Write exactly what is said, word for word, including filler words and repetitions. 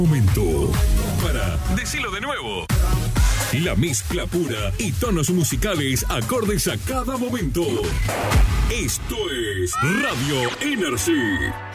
Momento para decirlo de nuevo. La mezcla pura y tonos musicales acordes a cada momento. Esto es Radio Energy.